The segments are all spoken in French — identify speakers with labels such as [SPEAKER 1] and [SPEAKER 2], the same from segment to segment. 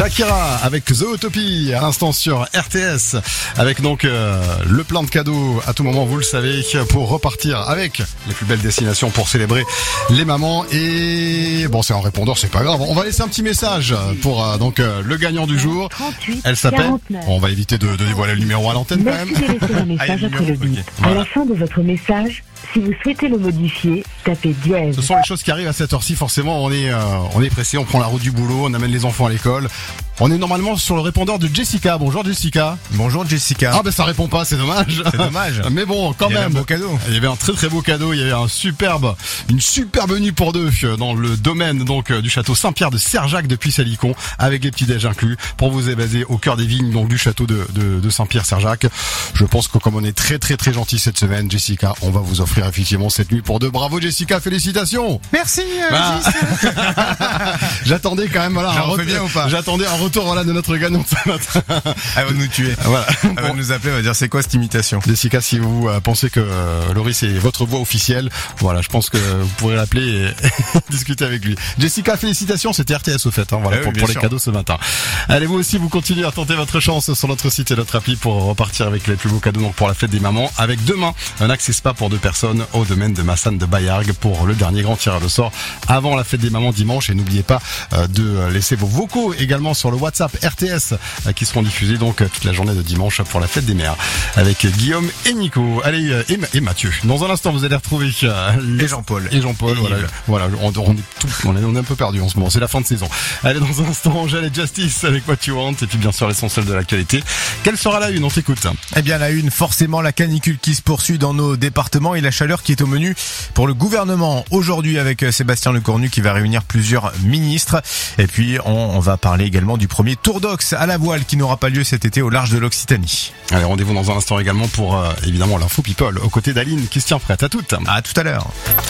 [SPEAKER 1] Shakira avec The Utopie à l'instant sur RTS, avec donc le plein de cadeaux à tout moment, vous le savez, pour repartir avec les plus belles destinations pour célébrer les mamans. Et bon, c'est en répondeur, c'est pas grave. On va laisser un petit message pour donc le gagnant du jour.
[SPEAKER 2] 38,
[SPEAKER 1] Elle s'appelle.
[SPEAKER 2] 49.
[SPEAKER 1] On va éviter de dévoiler le numéro à l'antenne quand
[SPEAKER 2] Merci
[SPEAKER 1] même.
[SPEAKER 2] de laisser un message après le bip. À la fin de votre message, si vous souhaitez le modifier, tapez dièse.
[SPEAKER 1] Ce sont les choses qui arrivent à cette heure-ci. Forcément, on est pressé, on prend la route du boulot, on amène les enfants à l'école. On est normalement sur le répondeur de Jessica. Bonjour Jessica.
[SPEAKER 3] Bonjour Jessica.
[SPEAKER 1] Ah ben ça répond pas, c'est dommage.
[SPEAKER 3] C'est dommage.
[SPEAKER 1] Mais bon, quand
[SPEAKER 3] Il y avait
[SPEAKER 1] même.
[SPEAKER 3] un beau cadeau.
[SPEAKER 1] Il y avait un très très beau cadeau. Il y avait une superbe nuit pour deux dans le domaine donc du château Saint-Pierre de Serjac depuis Salicon, avec les petits déj inclus, pour vous évader au cœur des vignes donc du château de Saint-Pierre-Serjac. Je pense que comme on est très très très gentil cette semaine, Jessica, on va vous offrir effectivement cette nuit pour deux. Bravo Jessica, félicitations.
[SPEAKER 3] Merci.
[SPEAKER 1] Bah, j'attendais quand même voilà
[SPEAKER 3] J'en refais bien ou pas?
[SPEAKER 1] J'attendais un retour voilà de notre gagnant ce matin.
[SPEAKER 3] Elle va nous tuer.
[SPEAKER 1] Voilà.
[SPEAKER 3] Elle va nous appeler, elle va dire c'est quoi cette imitation.
[SPEAKER 1] Jessica, si vous pensez que Loris est votre voix officielle, voilà, je pense que vous pourrez l'appeler et discuter avec lui. Jessica, félicitations, c'était RTS au fait, hein, voilà,
[SPEAKER 3] oui,
[SPEAKER 1] pour les
[SPEAKER 3] sûr.
[SPEAKER 1] cadeaux ce matin. Allez, vous aussi, vous continuez à tenter votre chance sur notre site et notre appli pour repartir avec les plus beaux cadeaux donc pour la fête des mamans, avec demain un accès spa pour deux personnes au domaine de Massane de Bayargues pour le dernier grand tirage au sort avant la fête des mamans dimanche. Et n'oubliez pas de laisser vos vocaux également sur le WhatsApp RTS qui seront diffusés donc toute la journée de dimanche pour la fête des mères avec Guillaume et Nico. Allez, et Mathieu. Dans un instant, vous allez retrouver
[SPEAKER 3] Et Jean-Paul.
[SPEAKER 1] et Jean-Paul, voilà, on est un peu perdu en ce moment, c'est la fin de saison. Allez, dans un instant, Angèle et Justice avec What You Want, et puis bien sûr l'essentiel de l'actualité. Quelle sera la une? On t'écoute.
[SPEAKER 3] Eh bien la une, forcément la canicule qui se poursuit dans nos départements et la chaleur qui est au menu pour le gouvernement aujourd'hui avec Sébastien Lecornu qui va réunir plusieurs ministres. Et puis on va parler également du premier Tour d'Ox à la voile qui n'aura pas lieu cet été au large de l'Occitanie.
[SPEAKER 1] Allez, rendez-vous dans un instant également pour évidemment l'info people aux côtés d'Aline qui se tient prête. À toutes.
[SPEAKER 3] À tout à l'heure.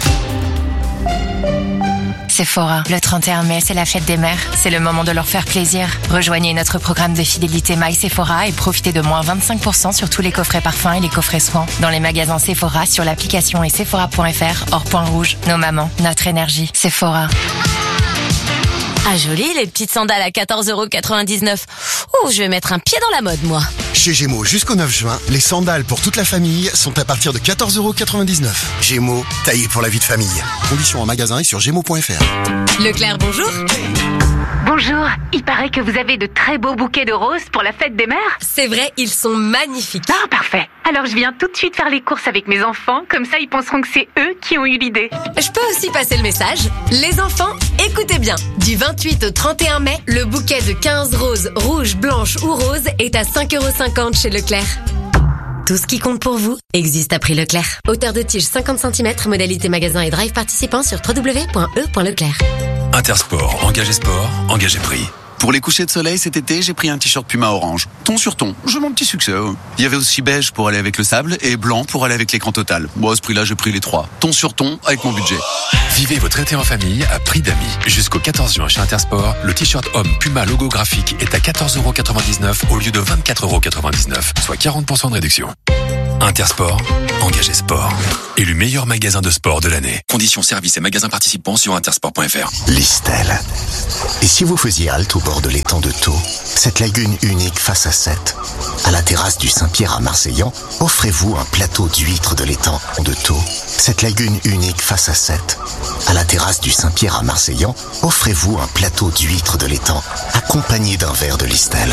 [SPEAKER 4] Sephora, le 31 mai, c'est la fête des mères. C'est le moment de leur faire plaisir. Rejoignez notre programme de fidélité My Sephora et profitez de moins 25% sur tous les coffrets parfums et les coffrets soins. Dans les magasins Sephora, sur l'application et sephora.fr, hors point rouge. Nos mamans, notre énergie. Sephora.
[SPEAKER 5] Ah joli, les petites sandales à 14,99€. Oh, je vais mettre un pied dans la mode, moi.
[SPEAKER 6] Chez Gémeaux, jusqu'au 9 juin, les sandales pour toute la famille sont à partir de 14,99€. Gémeaux, taillé pour la vie de famille. Conditions en magasin et sur gémeaux.fr.
[SPEAKER 5] Leclerc, bonjour.
[SPEAKER 7] Bonjour, il paraît que vous avez de très beaux bouquets de roses pour la fête des mères.
[SPEAKER 5] C'est vrai, ils sont magnifiques.
[SPEAKER 7] Ah, parfait. Alors je viens tout de suite faire les courses avec mes enfants, comme ça ils penseront que c'est eux qui ont eu l'idée.
[SPEAKER 5] Je peux aussi passer le message. Les enfants, écoutez bien. Du 28 au 31 mai, le bouquet de 15 roses, rouges, blanches ou roses est à 5,50€ chez Leclerc. Tout ce qui compte pour vous existe à prix Leclerc. Hauteur de tige 50 cm, modalité magasin et drive participant sur www.e.leclerc.
[SPEAKER 8] Intersport, engagé sport, engagé prix. Pour les couchers de soleil cet été, j'ai pris un t-shirt Puma orange. Ton sur ton, j'ai mon petit succès. Il y avait aussi beige pour aller avec le sable et blanc pour aller avec l'écran total. Bon, à ce prix-là, j'ai pris les trois. Ton sur ton avec mon budget.
[SPEAKER 9] Vivez votre été en famille à prix d'amis. Jusqu'au 14 juin chez Intersport, le t-shirt homme Puma logo graphique est à 14,99€ au lieu de 24,99€, soit 40% de réduction. Intersport, engagé sport. Élu meilleur magasin de sport de l'année. Conditions services et magasins participants sur intersport.fr.
[SPEAKER 10] Listel. Et si vous faisiez halte au bord de l'étang de Thau, cette lagune unique face à Sète, à la terrasse du Saint-Pierre à Marseillan, offrez-vous un plateau d'huîtres de l'étang de Thau. Cette lagune unique face à Sète, à la terrasse du Saint-Pierre à Marseillan, offrez-vous un plateau d'huîtres de l'étang, accompagné d'un verre de Listel.